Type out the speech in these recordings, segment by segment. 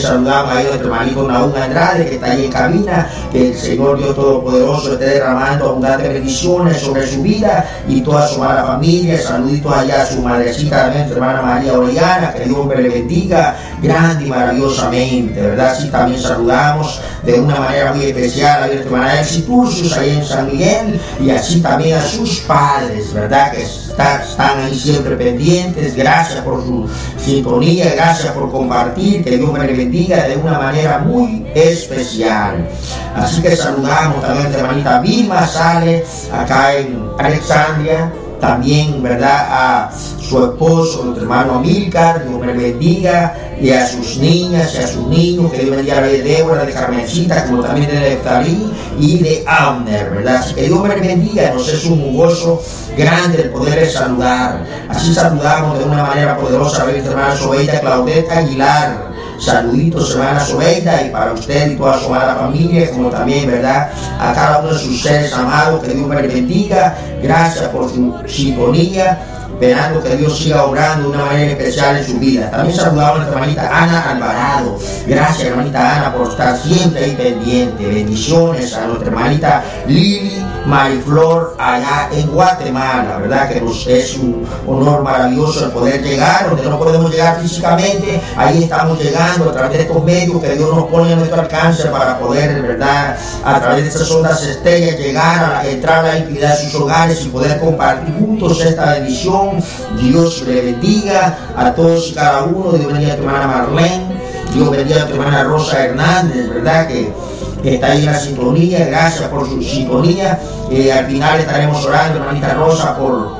saludamos ahí a nuestro hermanito Naúm Andrade, que está ahí en cabina. Que el Señor Dios Todopoderoso esté derramando abundantes bendiciones sobre su vida y toda su mala familia. Saluditos allá a su madrecita también, nuestra hermana María Orellana, que Dios me le bendiga grande y maravillosamente, ¿verdad? Sí, también saludamos de una manera muy especial a nuestra hermana Elsie Turcios ahí en San Miguel, y así también a sus padres, ¿verdad? Que están ahí siempre pendientes. Gracias por su sintonía, gracias por compartir, que Dios me le bendiga de una manera muy especial. Así que saludamos también a la hermanita Vilma Sale acá en Alexandria, también, ¿verdad?, a su esposo, nuestro hermano Amílcar, Dios me le bendiga, y a sus niñas y a sus niños, que Dios bendiga a Débora, de Carmencita, como también de Neftalí y de Abner, ¿verdad? Así que Dios me le bendiga, nos es un gozo grande el poder saludar. Así saludamos de una manera poderosa a nuestra hermana Sobeida Claudeta Aguilar. Saluditos, hermana Sobeida, y para usted y toda su amada familia, como también, ¿verdad?, a cada uno de sus seres amados, que Dios me le bendiga. Gracias por su sintonía, esperando que Dios siga obrando de una manera especial en su vida. También saludamos a nuestra hermanita Ana Alvarado. Gracias, hermanita Ana, por estar siempre ahí pendiente. Bendiciones a nuestra hermanita Lili Mariflor allá en Guatemala, ¿verdad? Que nos es un honor maravilloso el poder llegar donde no podemos llegar físicamente. Ahí estamos llegando a través de estos medios que Dios nos pone a nuestro alcance para poder, ¿verdad?, a través de estas ondas estrellas llegar a entrar a la intimidad de sus hogares y poder compartir juntos esta bendición. Dios le bendiga a todos y cada uno. Dios bendiga a tu hermana Marlene, Dios bendiga a tu hermana Rosa Hernández, ¿verdad?, que está ahí en la sintonía. Gracias por su sintonía. Al final estaremos orando, hermanita Rosa, por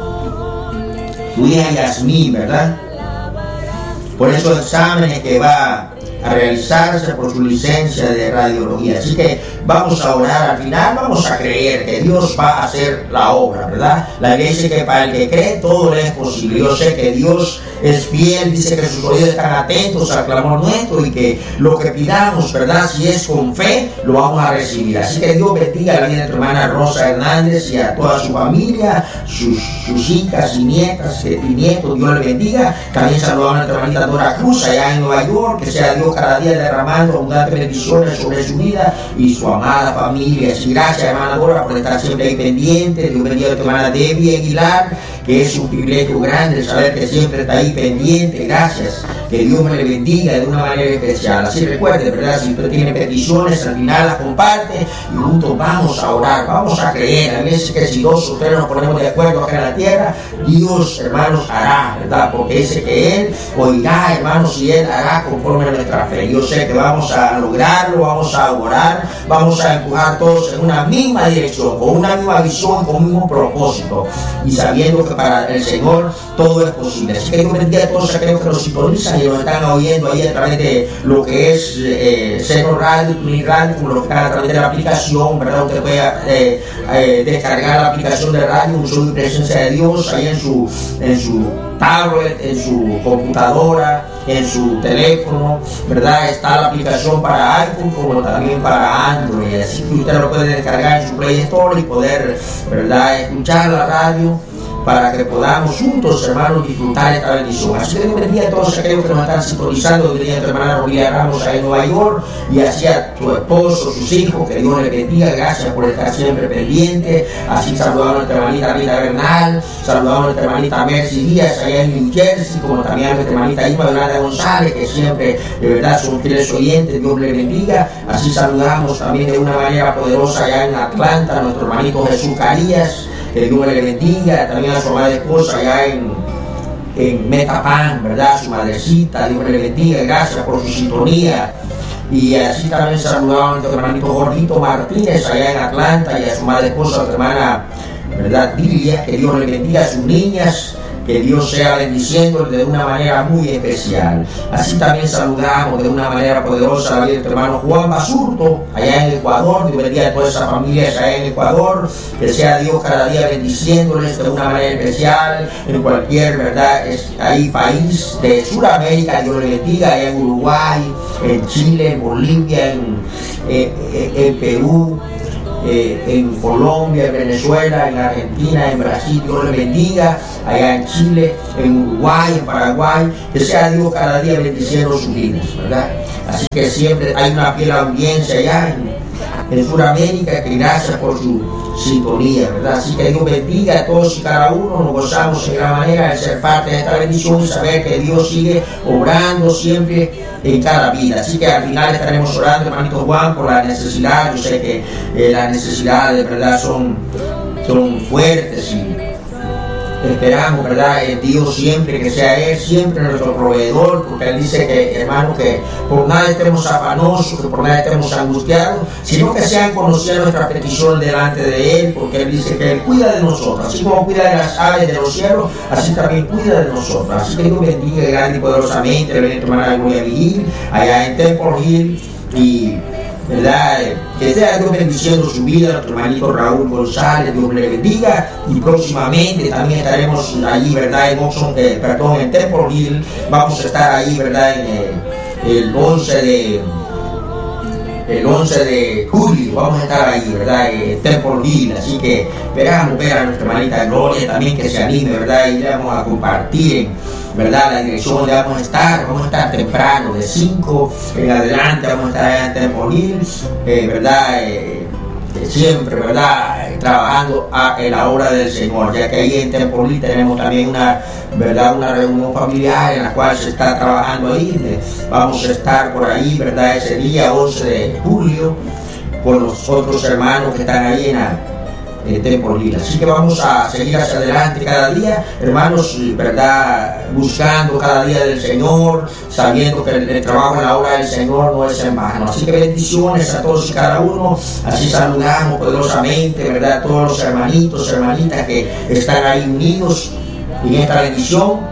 tu hija Yasmín, ¿verdad?, por esos exámenes que va a realizarse por su licencia de radiología. Así que vamos a orar. Al final vamos a creer que Dios va a hacer la obra, ¿verdad? La iglesia dice que para el que cree todo le es posible. Yo sé que Dios es fiel, dice que sus oídos están atentos al clamor nuestro, y que lo que pidamos, ¿verdad?, si es con fe, lo vamos a recibir. Así que Dios bendiga a la vida de tu hermana Rosa Hernández y a toda su familia, sus hijas y nietas y nietos. Dios le bendiga. También saludamos a nuestra hermanita Dora Cruz allá en Nueva York. Que sea Dios cada día derramando abundantes bendiciones sobre su vida y su amada familia. Así, gracias, hermana Dora, por estar siempre ahí pendiente. Dios bendiga a tu hermana Debbie Aguilar, que es un privilegio grande saber que siempre está ahí pendiente. Gracias, que Dios me le bendiga de una manera especial. Así recuerde, ¿verdad?, si usted tiene peticiones, al final las comparte y juntos vamos a orar, vamos a creer. A veces que si dos o tres nos ponemos de acuerdo acá en la tierra, Dios, hermanos, hará, ¿verdad?, porque dice que Él oirá, hermanos, y Él hará conforme a nuestra fe. Yo sé que vamos a lograrlo, vamos a orar, vamos a empujar todos en una misma dirección, con una misma visión, con un mismo propósito, y sabiendo que para el Señor todo es posible. Así que Dios bendiga a todos aquellos que nos sintonizan y nos están oyendo ahí a través de lo que es Seno Radio, Tuning Radio, como lo que están a través de la aplicación, ¿verdad? Usted puede descargar la aplicación de radio, un sonido y presencia de Dios ahí en su tablet, en su computadora, en su teléfono, ¿verdad? Está la aplicación para iPhone como también para Android, así que usted lo puede descargar en su Play Store y poder, ¿verdad?, escuchar la radio, para que podamos juntos, hermanos, disfrutar esta bendición. Así que Dios bendiga a todos aquellos que nos están sintonizando. Dios bendiga a tu hermana Rolia Ramos ahí en Nueva York, y así a tu esposo, sus hijos, que Dios les bendiga. Gracias por estar siempre pendiente. Así saludamos a nuestra hermanita Rita Bernal, saludamos a nuestra hermanita Mercy Díaz allá en New Jersey, como también a nuestra hermanita Irma Yolanda González, que siempre, de verdad, son fieles oyentes. Dios les bendiga. Así saludamos también de una manera poderosa allá en Atlanta a nuestro hermanito Jesús Carías, que Dios le bendiga. También a su amada esposa allá en Metapan, ¿verdad?, su madrecita. Dios le bendiga. Gracias por su sintonía. Y así también saludamos a nuestro hermanito Gordito Martínez allá en Atlanta, y a su madre esposa, a su hermana, ¿verdad?, Lilia. Que Dios le bendiga a sus niñas, que Dios sea bendiciéndole de una manera muy especial. Así también saludamos de una manera poderosa a la vida de nuestro hermano Juan Basurto allá en Ecuador. Dios bendiga a toda esa familia allá en Ecuador, que sea Dios cada día bendiciéndoles de una manera especial en cualquier, ¿verdad?, país de Sudamérica. Dios le bendiga allá en Uruguay, en Chile, en Bolivia, en Perú, en Colombia, en Venezuela, en Argentina, en Brasil. Dios le bendiga allá en Chile, en Uruguay, en Paraguay. Que sea Dios cada día bendiciendo sus vidas, ¿verdad? Así que siempre hay una fiel audiencia allá en Sudamérica, que gracias por su sintonía, ¿verdad? Así que Dios bendiga a todos y cada uno, nos gozamos en gran manera de ser parte de esta bendición y saber que Dios sigue obrando siempre en cada vida. Así que al final estaremos orando, hermanito Juan, por la necesidad. Yo sé que las necesidades, ¿verdad?, son fuertes y esperamos, ¿verdad?, en Dios siempre, que sea Él siempre nuestro proveedor, porque Él dice que, hermano, que por nada estemos afanosos, que por nada estemos angustiados, sino que sean conocidas nuestras peticiones delante de Él, porque Él dice que Él cuida de nosotros, así como cuida de las aves de los cielos, así también cuida de nosotros. Así que Dios bendiga grande y poderosamente a nuestra hermana Gloria Vigil, allá en Temple Hill, y ¿verdad? Que sea Dios bendiciendo su vida, nuestro hermanito Raúl González, Dios le bendiga, y próximamente también estaremos allí, ¿verdad? En Temple Hill, vamos a estar ahí, ¿verdad? El 11 de julio vamos a estar ahí, ¿verdad? En Temple Hill, así que esperamos ver a nuestra hermanita Gloria también, que se anime, ¿verdad? Y vamos a compartir, ¿verdad?, la dirección donde vamos a estar temprano, de 5 en adelante, vamos a estar allá en Temple Hill, ¿verdad? Siempre, ¿verdad?, trabajando en la obra del Señor, ya que ahí en Temple Hill tenemos también una reunión familiar en la cual se está trabajando ahí. Vamos a estar por ahí, ¿verdad?, ese día 11 de julio, con los otros hermanos que están ahí en Temple Hill. Así que vamos a seguir hacia adelante cada día, hermanos, ¿verdad?, buscando cada día del Señor, sabiendo que el trabajo en la obra del Señor no es en vano. Así que bendiciones a todos y cada uno. Así saludamos poderosamente, ¿verdad?, a todos los hermanitos, hermanitas que están ahí unidos en esta bendición.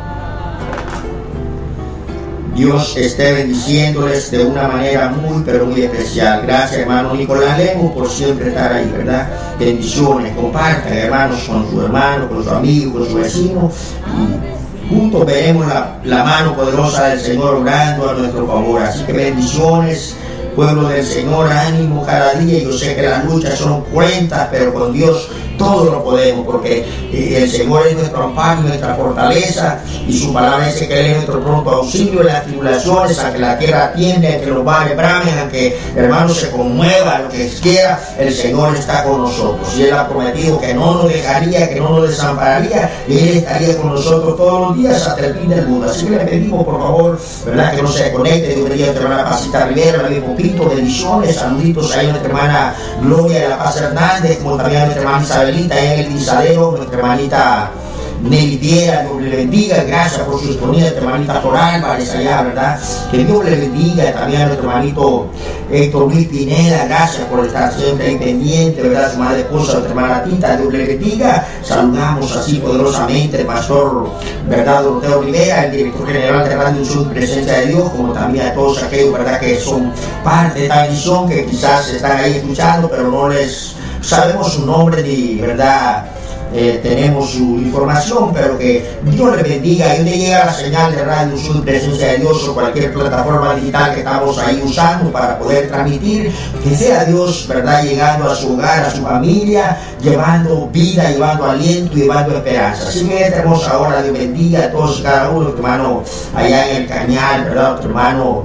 Dios esté bendiciéndoles de una manera muy, pero muy especial. Gracias, hermano Nicolás Lemos, por siempre estar ahí, ¿verdad? Bendiciones, compartan, hermanos, con su hermano, con su amigo, con su vecino, y juntos veremos la mano poderosa del Señor obrando a nuestro favor. Así que bendiciones, pueblo del Señor, ánimo cada día. Yo sé que las luchas son cruentas, pero con Dios todo lo podemos, porque el Señor es nuestro amparo, nuestra fortaleza, y su palabra dice que Él es nuestro pronto auxilio en las tribulaciones, a que la tierra tiende, a que los mares bramen, a que hermanos se conmueva, lo que quiera, el Señor está con nosotros, y Él ha prometido que no nos dejaría, que no nos desampararía, y Él estaría con nosotros todos los días hasta el fin del mundo. Así que le pedimos, por favor, ¿verdad?, que no se desconecte. Dios bendiga a nuestra hermana Pasita Rivera, la mismo Pito, bendiciones, saluditos ahí a nuestra hermana Gloria de la Paz Hernández, como también a nuestra hermana Isabelita en el Guisadero, nuestra hermanita Nelly Piera, Dios le bendiga, gracias por su disponibilidad, nuestra hermanita Flor Álvarez allá, ¿verdad? Que Dios le bendiga también a nuestro hermanito Héctor Luis Pineda, gracias por estar siempre ahí pendiente, ¿verdad? Su madre esposa, nuestra hermana Tita, Dios le bendiga. Saludamos así poderosamente al pastor, ¿verdad?, Doroteo Rivera, el director general de Radio Sur Presencia de Dios, como también a todos aquellos, ¿verdad?, que son parte de esta misión, que quizás están ahí escuchando, pero no les sabemos su nombre ni, ¿verdad?, tenemos su información, pero que Dios les bendiga. Y donde llega la señal de Radio Sur Presencia de Dios o cualquier plataforma digital que estamos ahí usando para poder transmitir, que sea Dios, ¿verdad?, llegando a su hogar, a su familia, llevando vida, llevando aliento, llevando esperanza. Así que esta hermosa hora, Dios bendiga a todos y cada uno, nuestro hermano allá en el Cañal, ¿verdad?, nuestro hermano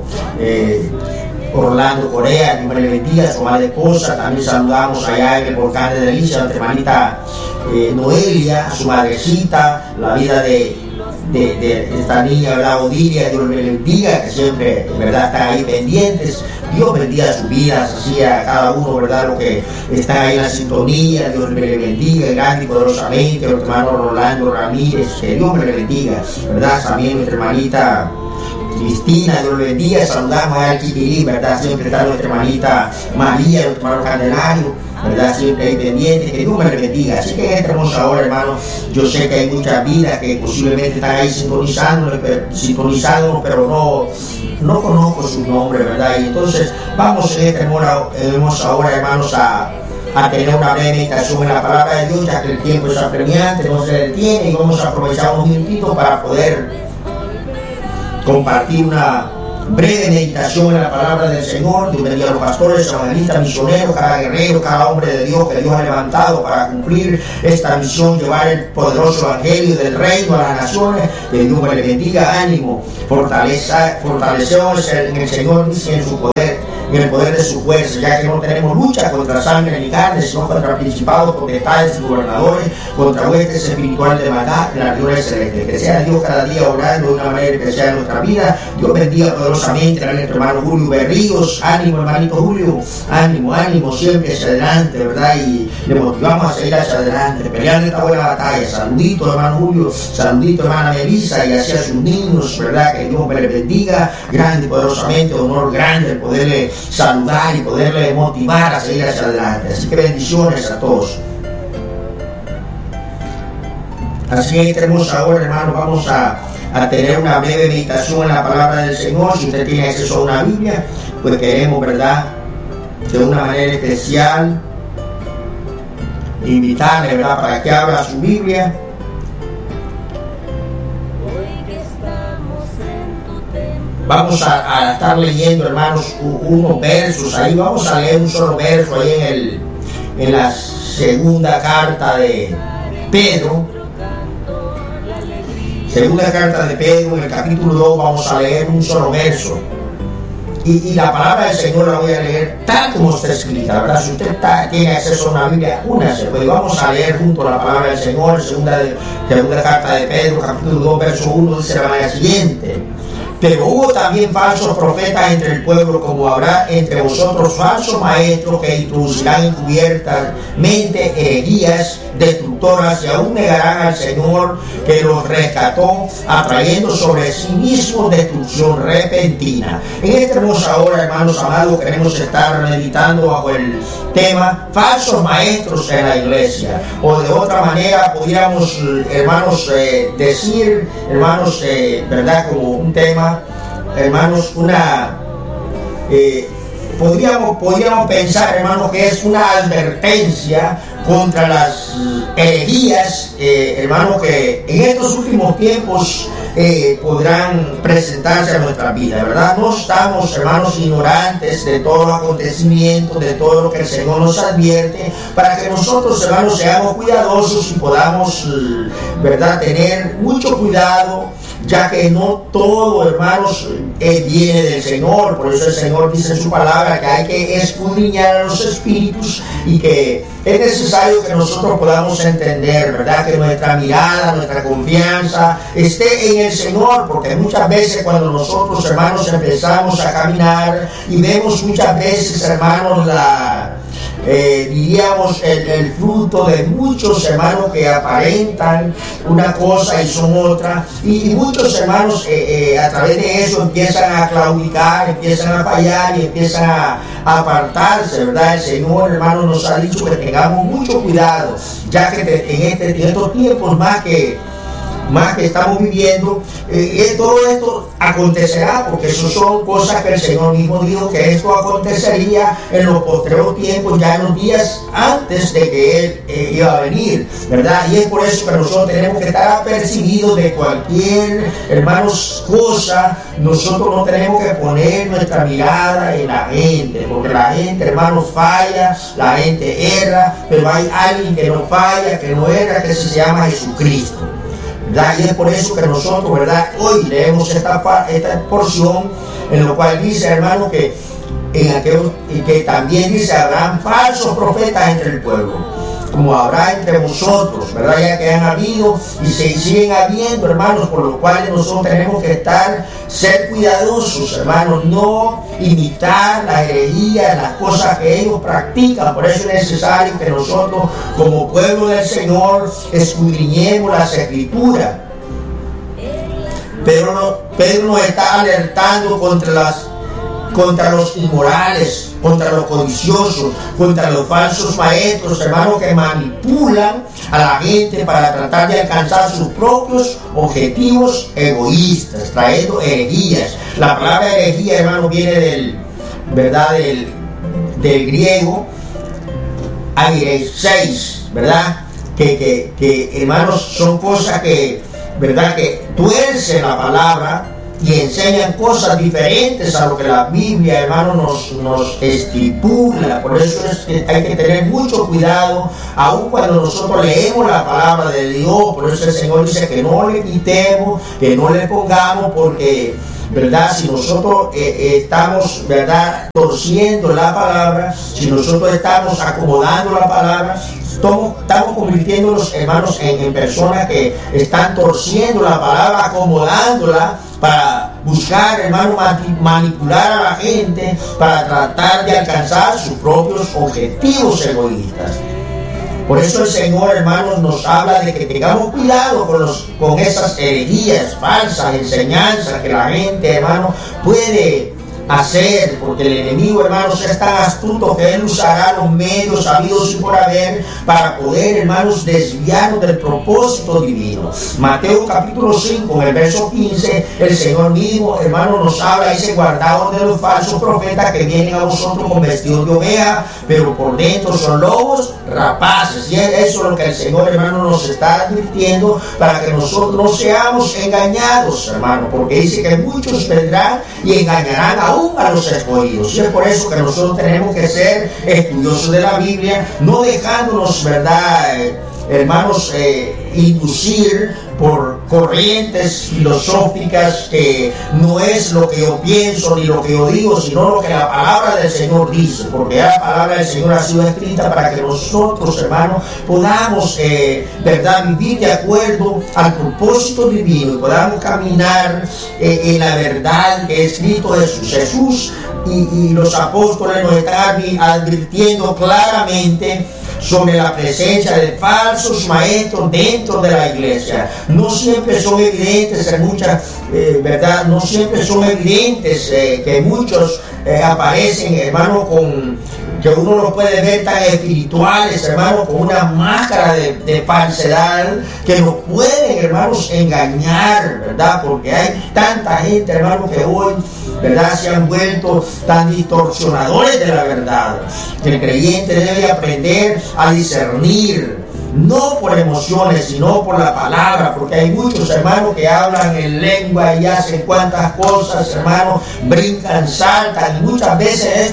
Orlando Corea, Dios le bendiga, a su madre esposa. También saludamos allá en el volcán de Delicia a nuestra hermanita Noelia, a su madrecita, la vida de esta niña, ¿verdad?, Odilia. Dios le bendiga, que siempre, ¿verdad?, están ahí pendientes. Dios bendiga sus vidas, así a cada uno, ¿verdad?, los que están ahí en la sintonía. Dios le bendiga grande y poderosamente a nuestro hermano Rolando Ramírez, que Dios le bendiga, ¿verdad? También nuestra hermanita Cristina, Dios le bendiga. Saludamos a Chiquilín, ¿verdad? Siempre está nuestra hermanita María, nuestro hermano Candelario, ¿verdad?, siempre hay pendientes, que Dios me le bendiga. Así que en esta hermosa hora, hermano, yo sé que hay muchas vidas que posiblemente están ahí sintonizándonos, pero no conozco su nombre, ¿verdad? Y entonces vamos en esta hermosa hora, hermanos, a tener una breve meditación en la palabra de Dios, ya que el tiempo es apremiante, no se detiene, y vamos a aprovechar unos minutitos para poder compartir breve meditación en la palabra del Señor. Dios bendiga a los pastores, evangelistas, misioneros, cada guerrero, cada hombre de Dios que Dios ha levantado para cumplir esta misión, llevar el poderoso evangelio del reino a las naciones. Que Dios me le bendiga, ánimo, fortaleceos en el Señor y en su poder, en el poder de su fuerza, ya que no tenemos lucha contra sangre ni carne, sino contra principados, potestades y gobernadores, contra huestes espirituales de maldad en la gloria celeste. Que sea Dios cada día obrando de una manera especial en nuestra vida. Dios bendiga poderosamente a nuestro hermano Julio Berríos. Ánimo, hermanito Julio, ánimo, siempre hacia adelante, ¿verdad? Y le motivamos a seguir hacia adelante, peleando esta buena batalla. Saludito, hermano Julio, saludito, hermana Melissa, y hacia sus niños, ¿verdad? Que Dios me les bendiga grande y poderosamente, honor grande el poderle saludar y poderle motivar a seguir hacia adelante. Así que bendiciones a todos. Así que tenemos ahora, hermanos, vamos a tener una breve meditación en la palabra del Señor. Si usted tiene acceso a una Biblia, pues queremos, ¿verdad?, de una manera especial invitarle, ¿verdad?, para que abra su Biblia. Vamos a estar leyendo, hermanos, unos versos ahí. Vamos a leer un solo verso ahí en la segunda carta de Pedro. Segunda carta de Pedro, en el capítulo 2, vamos a leer un solo verso. Y la palabra del Señor la voy a leer tal como está escrita, ¿verdad? Si usted tiene acceso a una Biblia, únase, pues vamos a leer junto a la palabra del Señor. Segunda carta de Pedro, capítulo 2, verso 1, dice la manera siguiente: pero hubo también falsos profetas entre el pueblo, como habrá entre vosotros falsos maestros que introducirán encubiertamente herejías destructoras y aún negarán al Señor que los rescató, atrayendo sobre sí mismos destrucción repentina. En esta hermosa hora, hermanos amados, queremos estar meditando bajo el tema falsos maestros en la iglesia, o de otra manera podríamos, hermanos, decir, hermanos, verdad, como un tema, hermanos, podríamos pensar, hermanos, que es una advertencia contra las herejías, hermanos, que en estos últimos tiempos podrán presentarse a nuestra vida, ¿verdad? No estamos, hermanos, ignorantes de todos los acontecimientos, de todo lo que el Señor nos advierte, para que nosotros, hermanos, seamos cuidadosos y podamos, ¿verdad?, tener mucho cuidado, ya que no todo, hermanos, viene del Señor. Por eso el Señor dice en su palabra que hay que escudriñar a los espíritus y que es necesario que nosotros podamos entender, ¿verdad?, que nuestra mirada, nuestra confianza esté en el Señor, porque muchas veces cuando nosotros, hermanos, empezamos a caminar y vemos muchas veces, hermanos, diríamos el fruto de muchos, hermanos, que aparentan una cosa y son otra, y muchos, hermanos, a través de eso empiezan a claudicar, empiezan a fallar y empiezan a apartarse, ¿verdad? El Señor, hermanos, nos ha dicho que tengamos mucho cuidado, ya que en estos tiempos más que estamos viviendo, todo esto acontecerá, porque eso son cosas que el Señor mismo dijo que esto acontecería en los postreros tiempos, ya en los días antes de que Él iba a venir, ¿verdad? Y es por eso que nosotros tenemos que estar apercibidos de cualquier, hermanos, cosa. Nosotros no tenemos que poner nuestra mirada en la gente, porque la gente, hermanos, falla, la gente erra, pero hay alguien que no falla, que no erra, que se llama Jesucristo, ¿verdad? Y es por eso que nosotros, ¿verdad?, hoy leemos esta porción en lo cual dice, hermano, que también dice: habrán falsos profetas entre el pueblo, como habrá entre vosotros, ¿verdad? Ya que han habido y se siguen habiendo, hermanos, por lo cual nosotros tenemos que ser cuidadosos, hermanos, no imitar la herejía, las cosas que ellos practican. Por eso es necesario que nosotros, como pueblo del Señor, escudriñemos las Escrituras. Pedro nos está alertando contra los inmorales, contra los codiciosos, contra los falsos maestros, hermanos, que manipulan a la gente para tratar de alcanzar sus propios objetivos egoístas, trayendo herejías. La palabra herejía, hermanos, viene del griego aireseis, ¿verdad? Que hermanos, son cosas que, ¿verdad?, que tuercen la palabra, y enseñan cosas diferentes a lo que la Biblia, hermano, nos estipula. Por eso es que hay que tener mucho cuidado, aun cuando nosotros leemos la palabra de Dios. Por eso el Señor dice que no le quitemos, que no le pongamos, porque, ¿verdad? Si nosotros estamos, ¿verdad?, torciendo la palabra, si nosotros estamos acomodando la palabra, estamos convirtiéndonos, hermanos, en personas que están torciendo la palabra, acomodándola para buscar, hermano, manipular a la gente para tratar de alcanzar sus propios objetivos egoístas. Por eso el Señor, hermanos, nos habla de que tengamos cuidado con esas herejías, falsas enseñanzas que la gente, hermano, puede hacer, porque el enemigo, hermanos, es tan astuto que él usará los medios habidos y por haber para poder, hermanos, desviarnos del propósito divino. Mateo capítulo 5, en el verso 15, el Señor mismo, hermanos, nos habla y dice: guardaos de los falsos profetas que vienen a vosotros con vestidos de oveja, pero por dentro son lobos rapaces. Y eso es lo que el Señor, hermano, nos está advirtiendo, para que nosotros no seamos engañados, hermano, porque dice que muchos vendrán y engañarán aún a los escogidos. Y es por eso que nosotros tenemos que ser estudiosos de la Biblia, no dejándonos, ¿verdad?, hermanos, inducir por corrientes filosóficas que no es lo que yo pienso ni lo que yo digo, sino lo que la palabra del Señor dice, porque la palabra del Señor ha sido escrita para que nosotros, hermanos, podamos, ¿verdad?, vivir de acuerdo al propósito divino y podamos caminar en la verdad que es Cristo Jesús. Y los apóstoles nos están advirtiendo claramente sobre la presencia de falsos maestros dentro de la iglesia. No siempre son evidentes en muchas, ¿verdad? No siempre son evidentes que muchos aparecen, hermano, que uno los puede ver tan espirituales, hermano, con una máscara de falsedad que nos pueden, hermanos, engañar, ¿verdad? Porque hay tanta gente, hermano, que hoy, ¿verdad?, se han vuelto tan distorsionadores de la verdad, que el creyente debe aprender a discernir, no por emociones, sino por la palabra, porque hay muchos, hermanos, que hablan en lengua y hacen cuantas cosas, hermanos, brincan, saltan, y muchas veces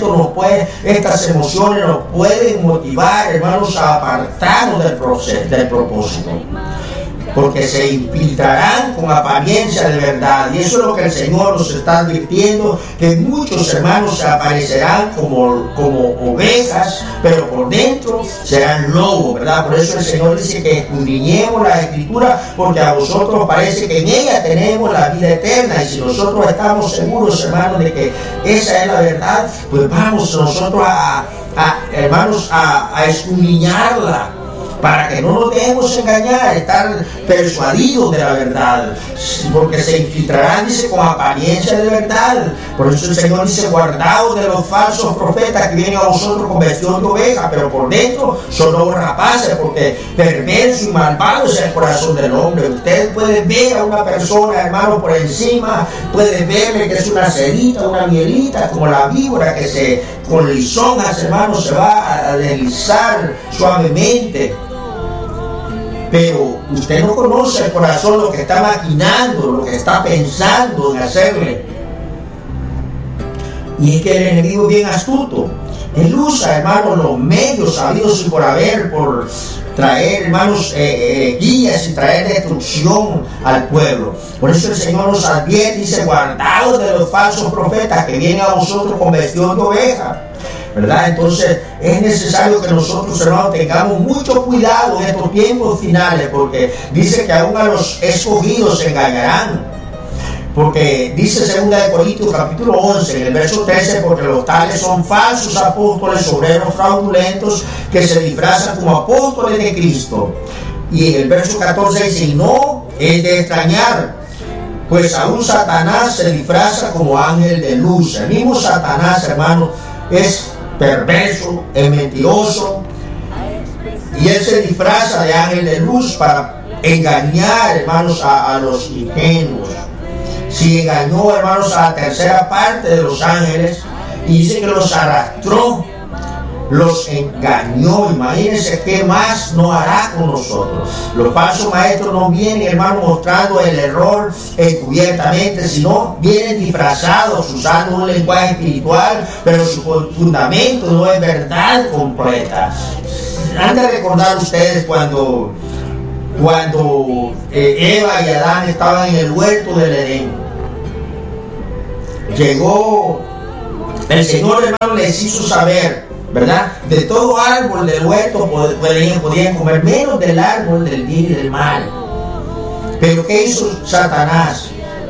estas emociones nos pueden motivar, hermanos, a apartarnos del propósito, porque se infiltrarán con apariencia de verdad. Y eso es lo que el Señor nos está advirtiendo, que muchos, hermanos, se aparecerán como ovejas, pero por dentro serán lobos, ¿verdad? Por eso el Señor dice que escudriñemos la Escritura, porque a vosotros parece que en ella tenemos la vida eterna. Y si nosotros estamos seguros, hermanos, de que esa es la verdad, pues vamos nosotros hermanos, a escudriñarla, para que no nos dejemos engañar, estar persuadidos de la verdad, porque se infiltrarán, dice, con apariencia de verdad. Por eso el Señor dice: guardaos de los falsos profetas que vienen a vosotros con vestidos de oveja, pero por dentro son lobos rapaces, porque perverso y malvado es el corazón del hombre. Usted puede ver a una persona, hermano, por encima, puede verle que es una cerita, una mielita, como la víbora que con lisonas, hermano, se va a deslizar suavemente. Pero usted no conoce el corazón, lo que está maquinando, lo que está pensando en hacerle. Y es que el enemigo es bien astuto. Él usa, hermanos, los medios habidos y por haber, por traer, hermanos, guías y traer destrucción al pueblo. Por eso el Señor nos advierte y dice: guardaos de los falsos profetas que vienen a vosotros con vestidos de oveja, ¿verdad? Entonces es necesario que nosotros, hermanos, tengamos mucho cuidado en estos tiempos finales, porque dice que aún a los escogidos se engañarán. Porque dice 2 Corintios capítulo 11, en el verso 13: porque los tales son falsos apóstoles, obreros fraudulentos, que se disfrazan como apóstoles de Cristo. Y en el verso 14 dice: y no es de extrañar, pues aún Satanás se disfraza como ángel de luz. El mismo Satanás, hermano, es perverso, es mentiroso, y él se disfraza de ángel de luz para engañar, hermanos, a los ingenuos. Si engañó, hermanos, a la tercera parte de los ángeles, y dice que los arrastró los engañó. Imagínense qué más no hará con nosotros. Los falsos maestros no vienen, hermano, mostrando el error encubiertamente, sino vienen disfrazados, usando un lenguaje espiritual, pero su fundamento no es verdad completa. Han de recordar ustedes cuando Eva y Adán estaban en el huerto del Edén. Llegó el Señor, hermano, les hizo saber, ¿verdad? De todo árbol del huerto podían comer, menos del árbol del bien y del mal. Pero ¿qué hizo Satanás?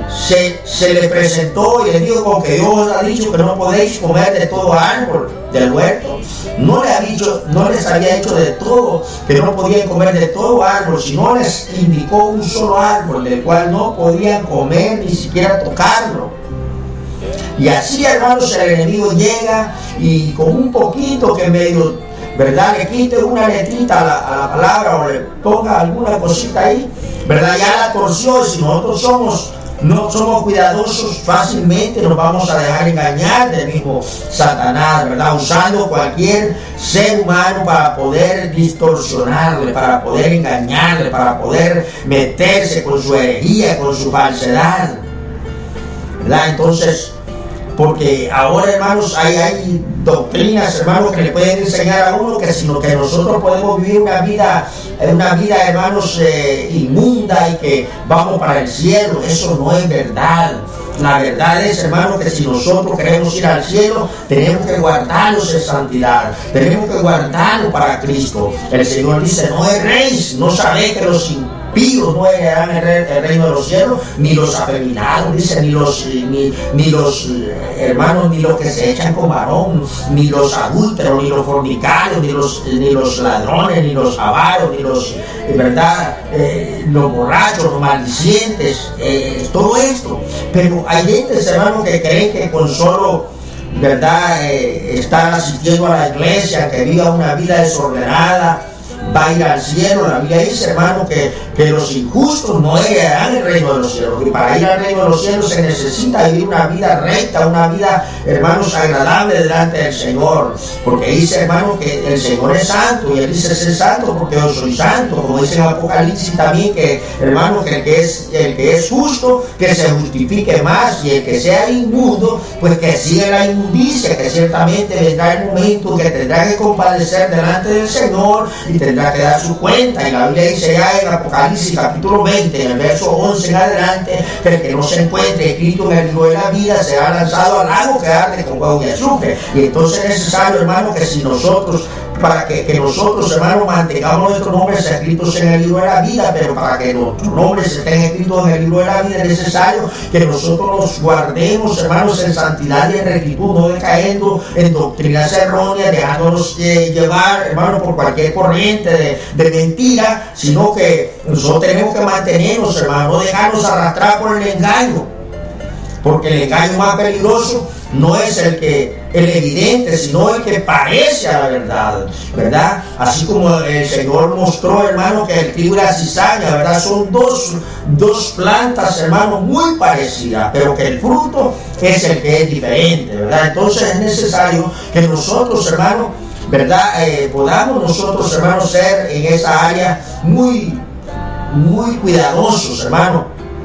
Se le presentó y le dijo: como que Dios ha dicho que no podéis comer de todo árbol del huerto. No les había dicho de todo, que no podían comer de todo árbol, sino les indicó un solo árbol del cual no podían comer, ni siquiera tocarlo. Y así, hermanos, el enemigo llega y con un poquito que medio, ¿verdad?, le quite una letrita a la palabra o le ponga alguna cosita ahí, ¿verdad?, ya la torció. Y si nosotros no somos cuidadosos, fácilmente nos vamos a dejar engañar del mismo Satanás, ¿verdad?, usando cualquier ser humano para poder distorsionarle, para poder engañarle, para poder meterse con su herejía, con su falsedad, ¿verdad? Entonces, porque ahora, hermanos, hay doctrinas, hermanos, que le pueden enseñar a uno que nosotros podemos vivir una vida, hermanos, inmunda, y que vamos para el cielo. Eso no es verdad. La verdad es, hermanos, que si nosotros queremos ir al cielo, tenemos que guardarnos en santidad, tenemos que guardarnos para Cristo. El Señor dice: no erréis, no sabéis que los impíos no heredarán el reino de los cielos, ni los afeminados, dice, ni los hermanos, ni los que se echan con varón, ni los adúlteros, ni los fornicarios, ni los ladrones, ni los avaros, ni los, ¿verdad?, los borrachos, los maldicientes, todo esto. Pero hay gente, hermanos, que creen que con solo, ¿verdad?, estar asistiendo a la iglesia, que viva una vida desordenada, va a ir al cielo. La Biblia dice, hermano, que los injustos no heredarán el reino de los cielos. Y para ir al reino de los cielos se necesita vivir una vida recta, una vida, hermanos, agradable delante del Señor. Porque dice, hermano, que el Señor es santo, y Él dice: ser santo porque yo soy santo. Como dice en Apocalipsis también, que, hermano, que el que es justo, que se justifique más, y el que sea inmundo, pues que siga la inmundicia, que ciertamente vendrá el momento que tendrá que compadecer delante del Señor y tendrá que dar su cuenta. Y la Biblia dice ya en Apocalipsis capítulo 20, en el verso 11 en adelante, que el que no se encuentre escrito en el libro de la vida será lanzado al lago que arde con fuego y azufre. Y entonces es necesario, hermano, que si nosotros, para que nosotros, hermanos, mantengamos nuestros nombres escritos en el libro de la vida, pero para que nuestros nombres estén escritos en el libro de la vida es necesario que nosotros nos guardemos, hermanos, en santidad y en rectitud, no decayendo en doctrinas erróneas, dejándonos llevar, hermanos, por cualquier corriente de mentira, sino que nosotros tenemos que mantenernos, hermanos, no dejarnos arrastrar por el engaño, porque el engaño más peligroso no es el evidente, sino el que parece a la verdad, ¿verdad? Así como el Señor mostró, hermano, que el trigo y la cizaña, ¿verdad?, son dos plantas, hermano, muy parecidas, pero que el fruto es el que es diferente, ¿verdad? Entonces es necesario que nosotros, hermano, ¿verdad?, podamos nosotros, hermanos, ser en esa área muy, muy cuidadosos, hermano,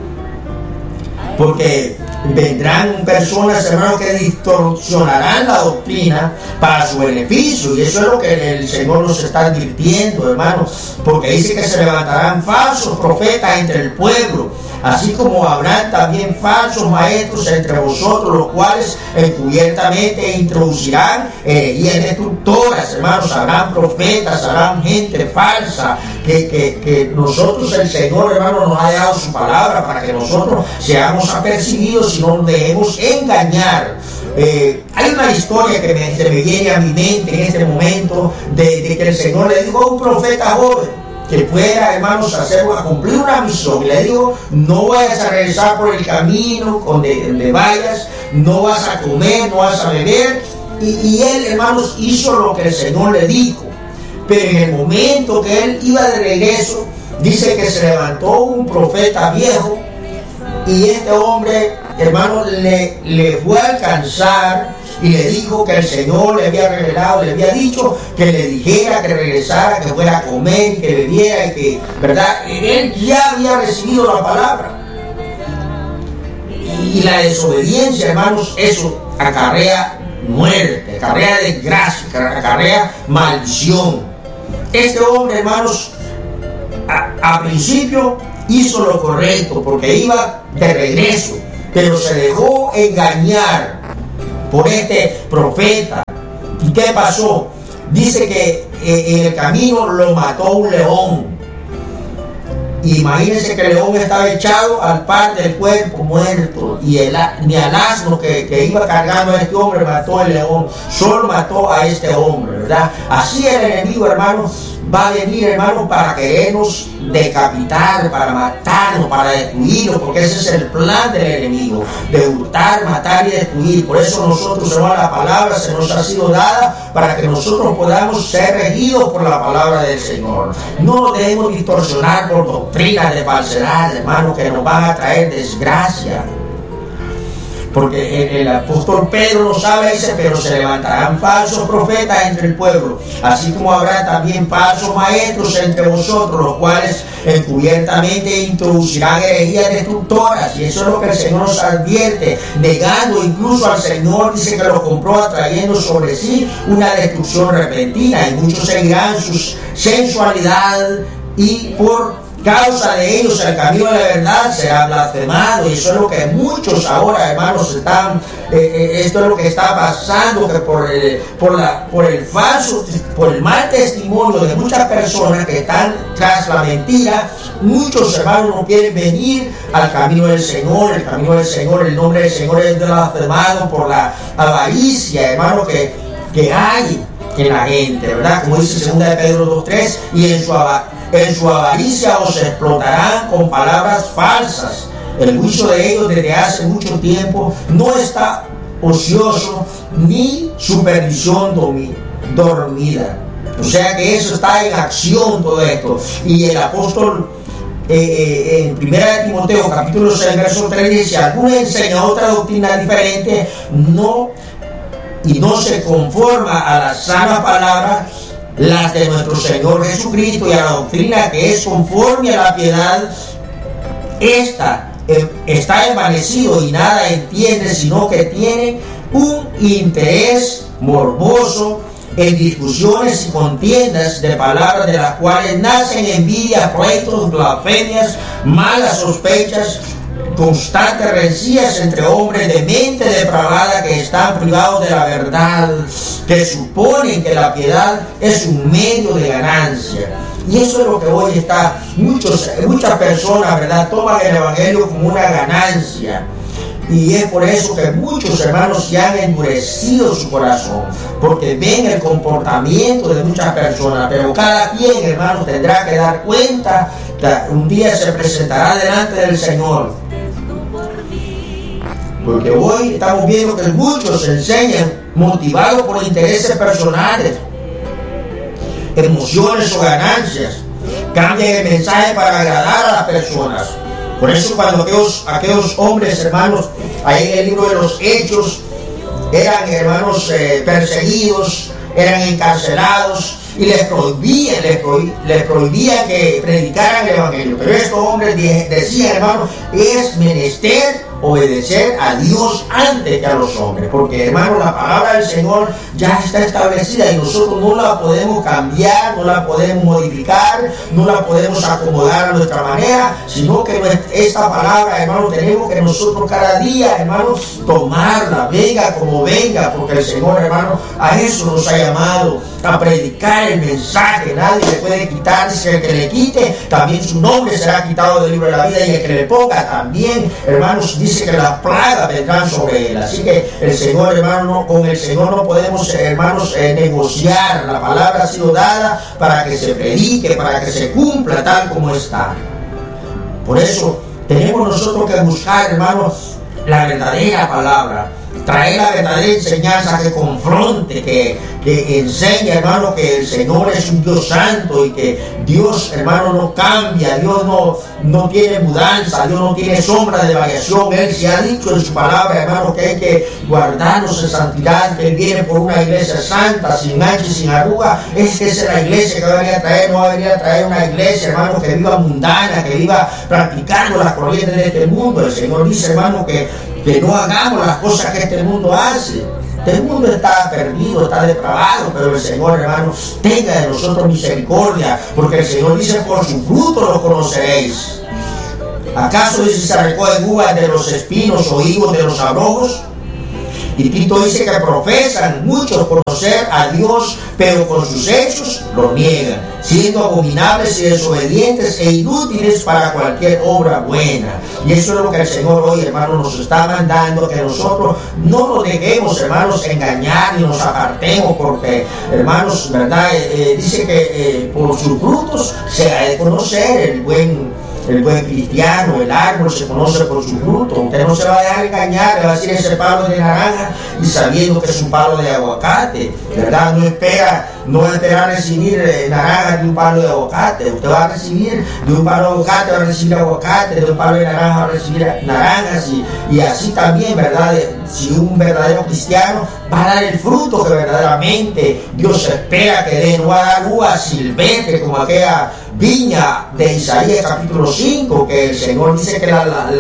porque vendrán personas, hermanos, que distorsionarán la doctrina para su beneficio, y eso es lo que el Señor nos está advirtiendo, hermanos, porque dice que se levantarán falsos profetas entre el pueblo, así como habrán también falsos maestros entre vosotros, los cuales encubiertamente introducirán herejías destructoras, hermanos. Habrán profetas, habrán gente falsa, que nosotros, el Señor, hermano, nos ha dado su palabra para que nosotros seamos apercibidos y no nos dejemos engañar. Hay una historia que se me viene a mi mente en este momento, de que el Señor le dijo a un profeta joven que fuera, hermanos, a cumplir una misión, y le digo: no vayas a regresar por el camino donde vayas, no vas a comer, no vas a beber. Y él, hermanos, hizo lo que el Señor le dijo. Pero en el momento que él iba de regreso, dice que se levantó un profeta viejo, y este hombre, hermano, le fue a alcanzar y le dijo que el Señor le había revelado, le había dicho que le dijera, que regresara, que fuera a comer, que bebiera, y que, ¿verdad? Él ya había recibido la palabra. Y la desobediencia, hermanos, eso acarrea muerte, acarrea desgracia, acarrea maldición. Este hombre, hermanos, a principio hizo lo correcto porque iba de regreso, pero se dejó engañar por este profeta. ¿Y qué pasó? Dice que en el camino lo mató un león. Imagínense que el león estaba echado al par del cuerpo muerto, y ni al asno que iba cargando a este hombre mató el león, solo mató a este hombre, ¿verdad? Así el enemigo, hermanos, va a venir, hermanos, para querernos decapitar, para matarnos, para destruirnos, porque ese es el plan del enemigo, de hurtar, matar y destruir. Por eso nosotros, hermanos, la palabra se nos ha sido dada para que nosotros podamos ser regidos por la palabra del Señor. No nos debemos distorsionar por doctrinas de falsedad, hermanos, que nos van a traer desgracia. Porque el apóstol Pedro nos habla y dice, pero se levantarán falsos profetas entre el pueblo, así como habrá también falsos maestros entre vosotros, los cuales encubiertamente introducirán herejías destructoras. Y eso es lo que el Señor nos advierte, negando incluso al Señor. Dice que lo compró atrayendo sobre sí una destrucción repentina, y muchos seguirán su sensualidad, y por causa de ellos el camino de la verdad será blasfemado. Y eso es lo que muchos ahora, hermanos, están, esto es lo que está pasando, que por el mal testimonio de muchas personas que están tras la mentira, muchos hermanos no quieren venir al camino del Señor. El camino del Señor, el nombre del Señor es blasfemado por la avaricia, hermano, que hay en la gente, ¿verdad? Como dice 2 de Pedro 2:3, y en su avaricia os explotarán con palabras falsas. El juicio de ellos desde hace mucho tiempo no está ocioso, ni su perdición dormida. O sea que eso está en acción, todo esto. Y el apóstol en 1 Timoteo capítulo 6 verso 3 dice: si alguno enseña otra doctrina diferente, no se conforma a la sana palabra, las de nuestro Señor Jesucristo, y a la doctrina que es conforme a la piedad, esta está envanecido y nada entiende, sino que tiene un interés morboso en discusiones y contiendas de palabras, de las cuales nacen envidias, pleitos, blasfemias, malas sospechas, constantes rencillas entre hombres de mente depravada, que están privados de la verdad, que suponen que la piedad es un medio de ganancia. Y eso es lo que hoy está, muchas personas, ¿verdad?, toman el evangelio como una ganancia. Y es por eso que muchos hermanos se han endurecido su corazón, porque ven el comportamiento de muchas personas. Pero cada quien, hermanos, tendrá que dar cuenta, un día se presentará delante del Señor. Porque hoy estamos viendo que muchos enseñan motivados por intereses personales, emociones o ganancias, cambian el mensaje para agradar a las personas. Por eso cuando aquellos hombres, hermanos, ahí en el libro de los Hechos, eran, hermanos, perseguidos, eran encarcelados, y les prohibía que predicaran el evangelio. Pero estos hombres decían, hermanos, es menester obedecer a Dios antes que a los hombres, porque, hermanos, la palabra del Señor ya está establecida y nosotros no la podemos cambiar, no la podemos modificar, no la podemos acomodar a nuestra manera, sino que esta palabra, hermanos, tenemos que nosotros cada día, hermanos, tomarla, venga como venga, porque el Señor, hermanos, a eso nos ha llamado, a predicar el mensaje. Nadie le puede quitar, dice: el que le quite, también su nombre será quitado del libro de la vida, y el que le ponga también, hermanos, dice que las plagas vendrán sobre él. Así que el Señor, hermano, con el Señor no podemos, hermanos, negociar. La palabra ha sido dada para que se predique, para que se cumpla tal como está. Por eso tenemos nosotros que buscar, hermanos, la verdadera palabra, traer la verdadera enseñanza que confronte, que enseñe, hermano, que el Señor es un Dios santo y que Dios, hermano, no cambia, Dios no tiene mudanza, Dios no tiene sombra de variación. Él se ha dicho en su palabra, hermano, que hay que guardarnos en santidad, que Él viene por una iglesia santa, sin mancha y sin arruga. Esa es la iglesia que va a venir a traer, no va a venir a traer una iglesia, hermano, que viva mundana, que viva practicando las corrientes de este mundo. El Señor dice, hermano, que no hagamos las cosas que este mundo hace. Este mundo está perdido, está depravado, pero el Señor, hermano, tenga de nosotros misericordia, porque el Señor dice, por su fruto lo conoceréis. ¿Acaso dice se recogen uvas de los espinos o higos de los abrojos? Y Tito dice que profesan muchos conocer a Dios, pero con sus hechos lo niegan, siendo abominables y desobedientes e inútiles para cualquier obra buena. Y eso es lo que el Señor hoy, hermanos, nos está mandando, que nosotros no nos dejemos, hermanos, engañar ni nos apartemos, porque, hermanos, ¿verdad? Dice que por sus frutos se ha de conocer el buen cristiano. El árbol se conoce por su fruto. Usted no se va a dejar engañar, le va a decir ese palo de naranja y sabiendo que es un palo de aguacate, ¿verdad? No va a esperar recibir naranja de un palo de aguacate. Usted va a recibir de un palo de aguacate, va a recibir aguacate, de un palo de naranja va a recibir naranjas, y así también, ¿verdad? Si un verdadero cristiano va a dar el fruto que verdaderamente Dios espera que dé, no va a dar uvas silvestres como aquella viña de Isaías capítulo 5, que el Señor dice que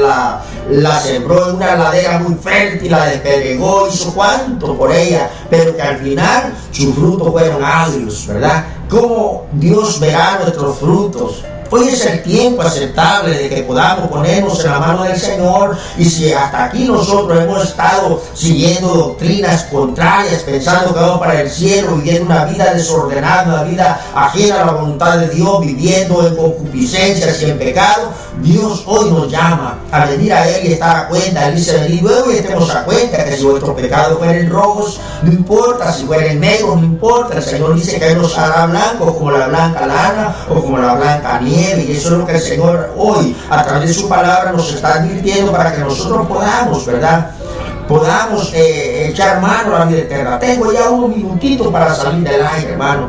la sembró en una ladera muy fértil, la despedregó, hizo cuanto por ella, pero que al final sus frutos fueron agrios, ¿verdad? ¿Cómo Dios verá nuestros frutos? Hoy es el tiempo aceptable de que podamos ponernos en la mano del Señor. Y si hasta aquí nosotros hemos estado siguiendo doctrinas contrarias, pensando que vamos para el cielo, viviendo una vida desordenada, una vida ajena a la voluntad de Dios, viviendo en concupiscencias y en pecado, Dios hoy nos llama a venir a Él y estar a cuenta. Él dice, venid luego y estemos a cuenta, que si vuestros pecados fueren rojos, no importa, si fueren negros, no importa. El Señor dice que Él nos hará blancos como la blanca lana o como la blanca nieve. Y eso es lo que el Señor hoy, a través de su palabra, nos está advirtiendo para que nosotros podamos, ¿verdad? Podamos echar mano a la vida eterna. Tengo ya unos minutitos para salir del aire, hermano.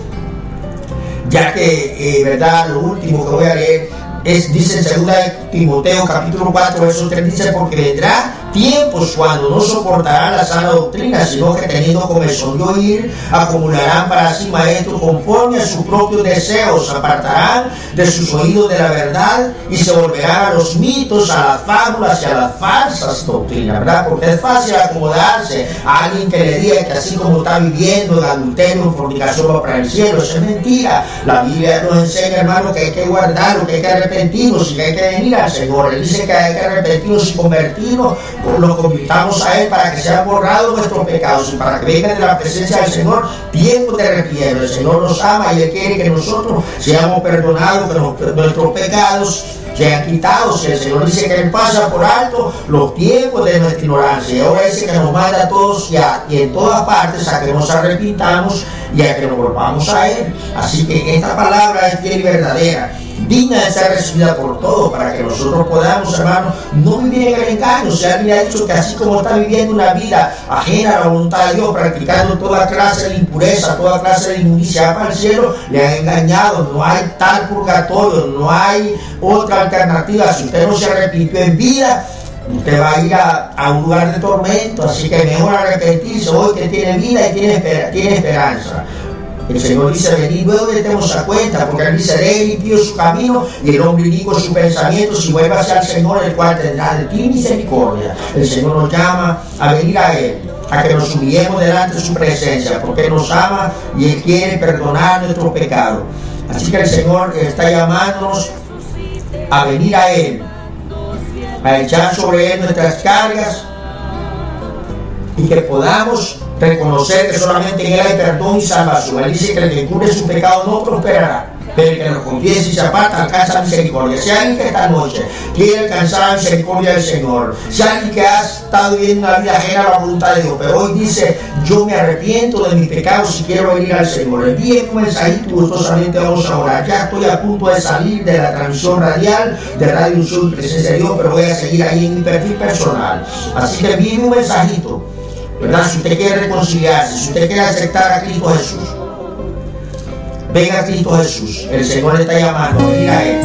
Ya que, ¿verdad? Lo último que voy a leer dice en 2 Timoteo capítulo 4, verso 3, dice, porque vendrá tiempos cuando no soportarán la sana doctrina, sino que teniendo comezón de oír, acumularán para sí maestros conforme a sus propios deseos, apartarán de sus oídos de la verdad y se volverán a los mitos, a las fábulas y a las falsas doctrinas, ¿verdad? Porque es fácil acomodarse a alguien que le diga que así como está viviendo en adulterio, en fornicación, va para el cielo. Eso es mentira. La Biblia nos enseña, hermano, que hay que guardarlo, que hay que arrepentirnos y que hay que venir al Señor. Él dice que hay que arrepentirnos y convertirnos, nos convirtamos a Él para que sean borrados nuestros pecados y para que vengan de la presencia del Señor tiempo de arrepentimiento. El Señor nos ama y Él quiere que nosotros seamos perdonados, que nuestros pecados sean quitados. Si el Señor dice que Él pasa por alto los tiempos de nuestra ignorancia, y ahora dice que nos manda a todos y en todas partes a que nos arrepintamos y a que nos volvamos a Él. Así que esta palabra es fiel y verdadera, digna de ser recibida por todos, para que nosotros podamos, hermanos, no vivir en el engaño. Si alguien ha dicho que así como está viviendo una vida ajena a la voluntad de Dios, practicando toda clase de impureza, toda clase de inmundicia para el cielo, le han engañado. No hay tal purgatorio, no hay otra alternativa. Si usted no se arrepintió en vida, usted va a ir a un lugar de tormento. Así que mejor arrepentirse hoy, que tiene vida y tiene esperanza. El Señor dice, venid luego y estemos a cuenta, porque Él dice, de Él limpio su camino y el hombre inicuo su pensamiento, si vuelve hacia el Señor, el cual tendrá de ti misericordia. El Señor nos llama a venir a Él, a que nos humillemos delante de su presencia, porque Él nos ama y Él quiere perdonar nuestros pecados. Así que el Señor está llamándonos a venir a Él, a echar sobre Él nuestras cargas y que podamos reconocer que solamente en Él hay perdón y salvación. Él dice que el que cubre su pecado no prosperará, pero el que lo confiese y se aparta alcanza misericordia. Si alguien que esta noche quiere alcanzar la misericordia del Señor, si alguien que ha estado viviendo una vida ajena a la voluntad de Dios, pero hoy dice, yo me arrepiento de mis pecados y quiero venir al Señor. Envíen un mensajito, gustosamente vamos a orar. Ya estoy a punto de salir de la transmisión radial de Radio Unción y Presencia de Dios, pero voy a seguir ahí en mi perfil personal. Así que envíen un mensajito, ¿verdad? Si usted quiere reconciliarse, si usted quiere aceptar a Cristo Jesús, venga a Cristo Jesús. El Señor le está llamando, venir a Él.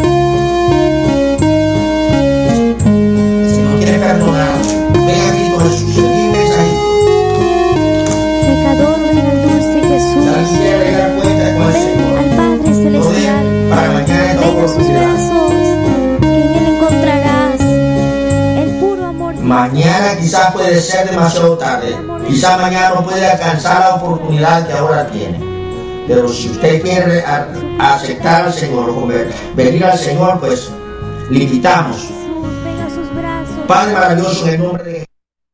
Si no quiere perdonar, venga a Cristo Jesús. Envíe un mensajito. Pecador, ven al dulce Jesús. Ven al Padre Celestial. Ven a sus brazos, que en Él encontrarás el puro amor. Mañana quizás puede ser demasiado tarde. Quizás mañana no puede alcanzar la oportunidad que ahora tiene. Pero si usted quiere aceptar al Señor o venir al Señor, pues le invitamos. Padre maravilloso, en el nombre de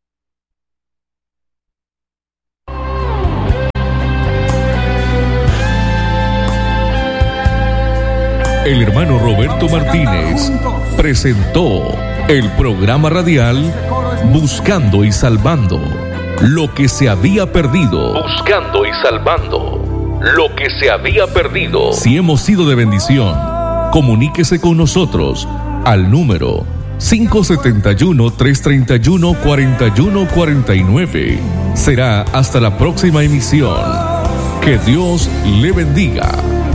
El hermano Roberto Martínez presentó el programa radial Buscando y Salvando lo que se había perdido. Buscando y salvando lo que se había perdido. Si hemos sido de bendición, comuníquese con nosotros al número 571-331-4149. Será hasta la próxima emisión. Que Dios le bendiga.